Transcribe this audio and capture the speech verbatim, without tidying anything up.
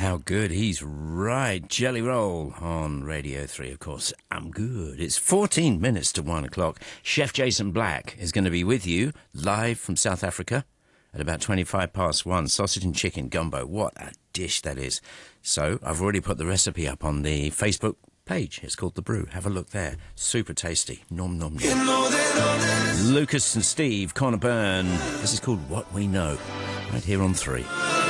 how good. He's right. Jelly Roll on Radio three, of course. I'm good. It's fourteen minutes to one o'clock. Chef Jason Black is going to be with you live from South Africa at about twenty-five past one. Sausage and chicken gumbo. What a dish that is. So I've already put the recipe up on the Facebook page. It's called The Brew. Have a look there. Super tasty. Nom, nom, nom. You know that Lucas and Steve, Connor Byrne. This is called What We Know. Right here on three.